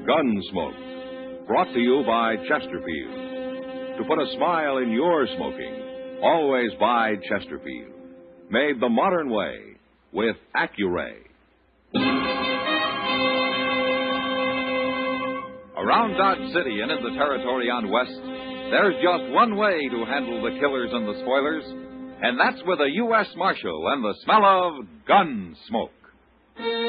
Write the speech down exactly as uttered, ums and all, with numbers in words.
Gunsmoke, brought to you by Chesterfield. To put a smile in your smoking, always buy Chesterfield. Made the modern way with Accuray. Around Dodge City and in the territory on West, there's just one way to handle the killers and the spoilers, and that's with a U S Marshal and the smell of gun smoke.